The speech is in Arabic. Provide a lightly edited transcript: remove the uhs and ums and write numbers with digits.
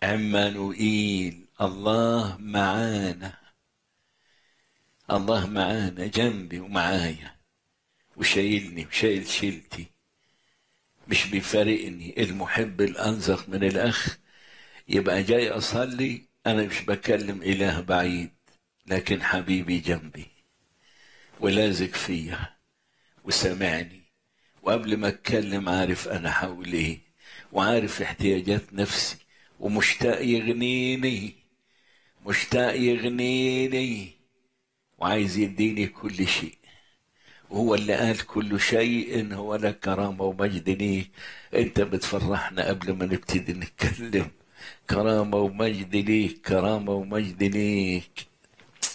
عمانوئيل، الله معانا. الله معانا جنبي ومعايا وشايلني وشايل شيلتي، مش بيفارقني. المحب الأنزق من الأخ. يبقى جاي أصلي، أنا مش بكلم إله بعيد، لكن حبيبي جنبي ولازق فيا وسامعني، وقبل ما أتكلم عارف أنا حول إيه، وعارف احتياجات نفسي، ومشتاق يغنيني، مشتاق يغنيني، وعايز يديني كل شيء. وهو اللي قال كل شيء هو لك كرامة ومجد ليك. انت بتفرحنا قبل ما نبتدي نتكلم. كرامة ومجد ليك، كرامة ومجد ليك.